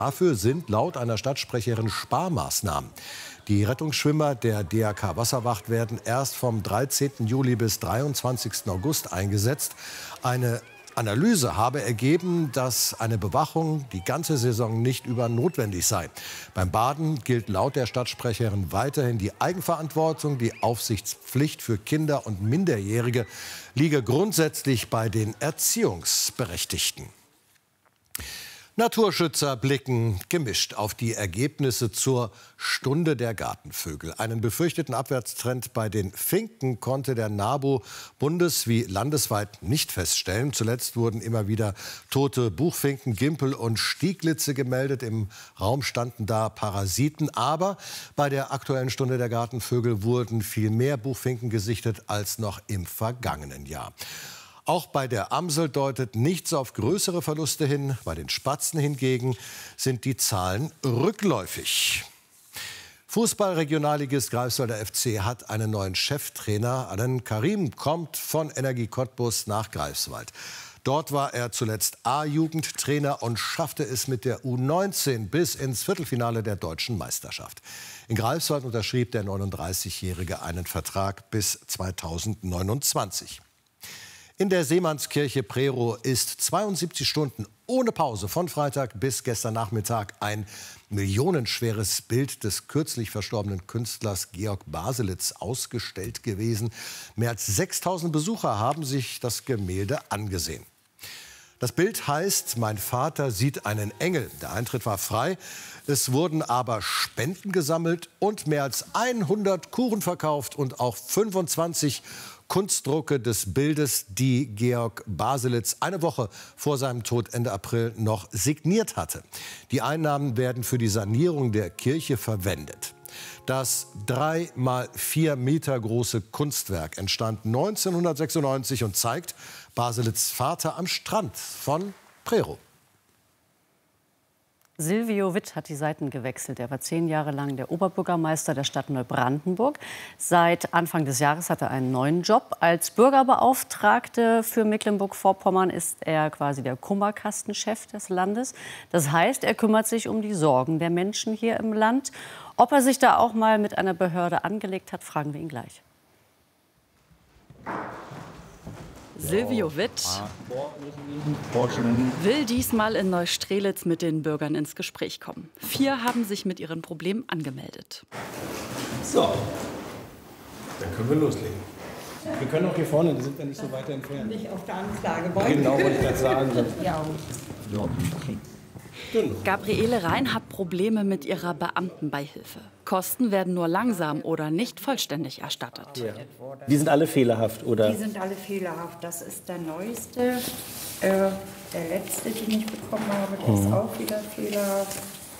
Dafür sind laut einer Stadtsprecherin Sparmaßnahmen. Die Rettungsschwimmer der DRK Wasserwacht werden erst vom 13. Juli bis 23. August eingesetzt. Eine Analyse habe ergeben, dass eine Bewachung die ganze Saison nicht übernotwendig sei. Beim Baden gilt laut der Stadtsprecherin weiterhin die Eigenverantwortung. Die Aufsichtspflicht für Kinder und Minderjährige liege grundsätzlich bei den Erziehungsberechtigten. Naturschützer blicken gemischt auf die Ergebnisse zur Stunde der Gartenvögel. Einen befürchteten Abwärtstrend bei den Finken konnte der NABU bundes- wie landesweit nicht feststellen. Zuletzt wurden immer wieder tote Buchfinken, Gimpel und Stieglitze gemeldet. Im Raum standen da Parasiten. Aber bei der aktuellen Stunde der Gartenvögel wurden viel mehr Buchfinken gesichtet als noch im vergangenen Jahr. Auch bei der Amsel deutet nichts auf größere Verluste hin. Bei den Spatzen hingegen sind die Zahlen rückläufig. Fußball-Regionalligist Greifswalder FC hat einen neuen Cheftrainer. Annen Karim kommt von Energie Cottbus nach Greifswald. Dort war er zuletzt A-Jugendtrainer und schaffte es mit der U19 bis ins Viertelfinale der deutschen Meisterschaft. In Greifswald unterschrieb der 39-Jährige einen Vertrag bis 2029. In der Seemannskirche Prerow ist 72 Stunden ohne Pause von Freitag bis gestern Nachmittag ein millionenschweres Bild des kürzlich verstorbenen Künstlers Georg Baselitz ausgestellt gewesen. Mehr als 6000 Besucher haben sich das Gemälde angesehen. Das Bild heißt "Mein Vater sieht einen Engel". Der Eintritt war frei. Es wurden aber Spenden gesammelt und mehr als 100 Kuchen verkauft und auch 25 Kunstdrucke des Bildes, die Georg Baselitz eine Woche vor seinem Tod Ende April noch signiert hatte. Die Einnahmen werden für die Sanierung der Kirche verwendet. Das 3 mal 4 Meter große Kunstwerk entstand 1996 und zeigt Baselitz' Vater am Strand von Prerow. Silvio Witt hat die Seiten gewechselt. Er war 10 Jahre lang der Oberbürgermeister der Stadt Neubrandenburg. Seit Anfang des Jahres hat er einen neuen Job. Als Bürgerbeauftragte für Mecklenburg-Vorpommern ist er quasi der Kummerkastenchef des Landes. Das heißt, er kümmert sich um die Sorgen der Menschen hier im Land. Ob er sich da auch mal mit einer Behörde angelegt hat, fragen wir ihn gleich. Silvio Witt will diesmal in Neustrelitz mit den Bürgern ins Gespräch kommen. 4 haben sich mit ihren Problemen angemeldet. So, dann können wir loslegen. Wir können auch hier vorne, da sind wir nicht so weit entfernt. Nicht auf der Anklagebeutel. Genau, wollte ich gerade sagen. Ja. Gabriele Rhein hat Probleme mit ihrer Beamtenbeihilfe. Kosten werden nur langsam oder nicht vollständig erstattet. Ja. Die sind alle fehlerhaft, oder? Die sind alle fehlerhaft. Das ist der neueste. Der letzte, den ich bekommen habe, der ist auch wieder fehlerhaft.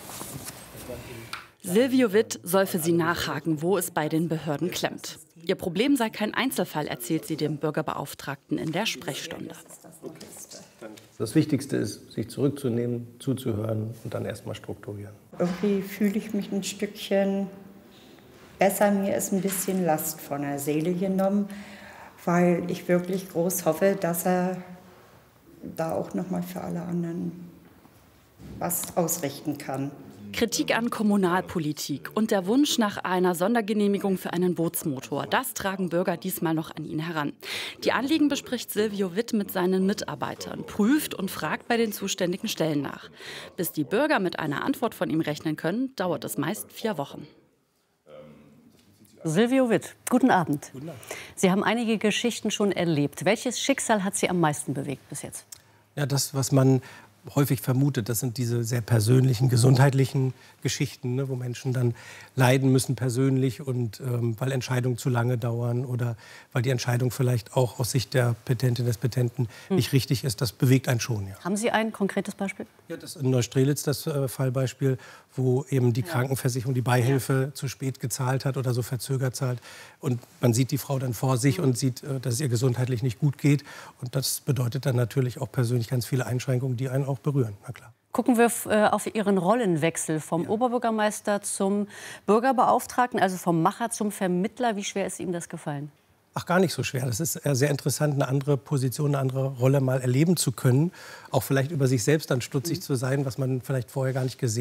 Silvio Witt soll für sie nachhaken, wo es bei den Behörden klemmt. Ihr Problem sei kein Einzelfall, erzählt sie dem Bürgerbeauftragten in der Sprechstunde. Das Wichtigste ist, sich zurückzunehmen, zuzuhören und dann erst mal strukturieren. Irgendwie fühle ich mich ein Stückchen besser. Mir ist ein bisschen Last von der Seele genommen, weil ich wirklich groß hoffe, dass er da auch noch mal für alle anderen was ausrichten kann. Kritik an Kommunalpolitik und der Wunsch nach einer Sondergenehmigung für einen Bootsmotor. Das tragen Bürger diesmal noch an ihn heran. Die Anliegen bespricht Silvio Witt mit seinen Mitarbeitern, prüft und fragt bei den zuständigen Stellen nach. Bis die Bürger mit einer Antwort von ihm rechnen können, dauert es meist 4 Wochen. Silvio Witt, guten Abend. Guten Abend. Sie haben einige Geschichten schon erlebt. Welches Schicksal hat Sie am meisten bewegt bis jetzt? Ja, das, was man häufig vermutet, das sind diese sehr persönlichen, gesundheitlichen Geschichten, ne, wo Menschen dann leiden müssen persönlich und weil Entscheidungen zu lange dauern oder weil die Entscheidung vielleicht auch aus Sicht der Petentin, des Petenten nicht richtig ist. Das bewegt einen schon, ja. Haben Sie ein konkretes Beispiel? Ja, das in Neustrelitz das Fallbeispiel, wo eben die Krankenversicherung die Beihilfe zu spät gezahlt hat oder so verzögert zahlt. Und man sieht die Frau dann vor sich und sieht, dass es ihr gesundheitlich nicht gut geht. Und das bedeutet dann natürlich auch persönlich ganz viele Einschränkungen, die einen auch berühren. Na klar. Gucken wir auf Ihren Rollenwechsel vom Oberbürgermeister zum Bürgerbeauftragten, also vom Macher zum Vermittler. Wie schwer ist Ihnen das gefallen? Ach, gar nicht so schwer. Das ist sehr interessant, eine andere Position, eine andere Rolle mal erleben zu können. Auch vielleicht über sich selbst dann stutzig zu sein, was man vielleicht vorher gar nicht gesehen hat.